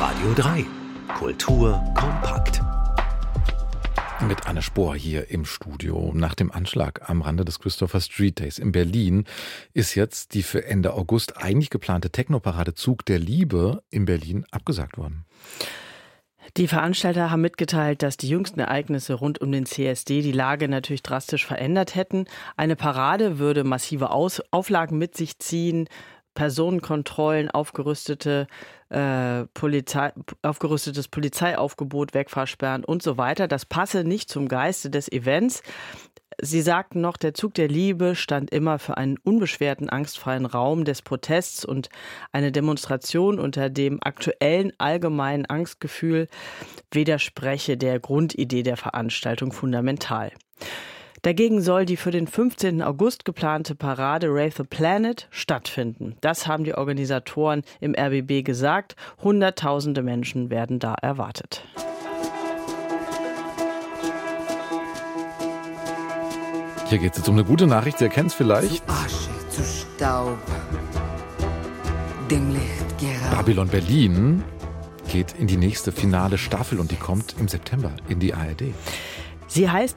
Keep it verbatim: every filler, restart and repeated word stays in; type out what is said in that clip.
Radio drei. Kultur kompakt. Mit Anne Spohr hier im Studio. Nach dem Anschlag am Rande des Christopher Street Days in Berlin ist jetzt die für Ende August eigentlich geplante Technoparade Zug der Liebe in Berlin abgesagt worden. Die Veranstalter haben mitgeteilt, dass die jüngsten Ereignisse rund um den C S D die Lage natürlich drastisch verändert hätten. Eine Parade würde massive Aus- Auflagen mit sich ziehen, Personenkontrollen, aufgerüstete, äh, Polizei, aufgerüstetes Polizeiaufgebot, Wegfahrsperren und so weiter. Das passe nicht zum Geiste des Events. Sie sagten noch, der Zug der Liebe stand immer für einen unbeschwerten, angstfreien Raum des Protests und eine Demonstration unter dem aktuellen allgemeinen Angstgefühl widerspreche der Grundidee der Veranstaltung fundamental. Dagegen soll die für den fünfzehnten August geplante Parade Rave the Planet stattfinden. Das haben die Organisatoren im R B B gesagt. Hunderttausende Menschen werden da erwartet. Hier geht es jetzt um eine gute Nachricht, Sie erkennen es vielleicht. Zu Asche, zu Staub, dem Licht geraubt. Babylon Berlin geht in die nächste finale Staffel und die kommt im September in die A R D. Sie heißt